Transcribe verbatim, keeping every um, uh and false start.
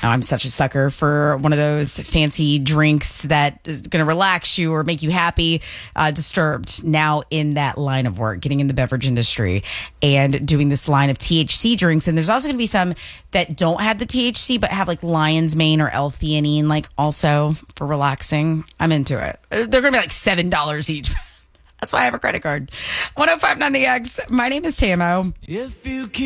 I'm such a sucker for one of those fancy drinks that is going to relax you or make you happy. Uh, Disturbed, now in that line of work, getting in the beverage industry and doing this line of T H C drinks. And there's also going to be some that don't have the T H C, but have like lion's mane or L-theanine, like also for relaxing. I'm into it. They're going to be like seven dollars each. That's why I have a credit card. one oh five point nine The X. My name is Tamo. If you